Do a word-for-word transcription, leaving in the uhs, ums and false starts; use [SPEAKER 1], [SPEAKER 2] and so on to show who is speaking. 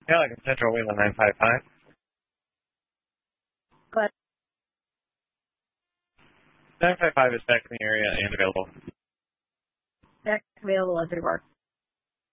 [SPEAKER 1] Yeah, like in Central Wheeling nine five five.
[SPEAKER 2] Go ahead.
[SPEAKER 1] nine five five is back in the area and available.
[SPEAKER 2] Back available everywhere.